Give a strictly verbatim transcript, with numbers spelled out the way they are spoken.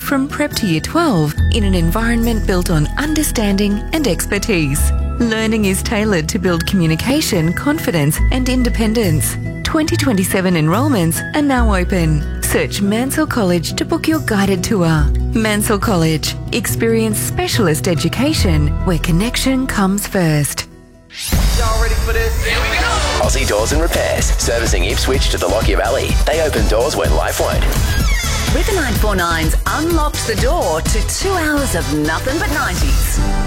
from prep to year twelve in an environment built on understanding and expertise. Learning is tailored to build communication, confidence and independence. twenty twenty-seven enrolments are now open. Search Mansell College to book your guided tour. Mansell College. Experience specialist education where connection comes first. Y'all ready for this? Here we go! Aussie Doors and Repairs, servicing Ipswich to the Lockyer Valley. They open doors when life won't. River nine four nines unlocked the door to two hours of nothing but nineties.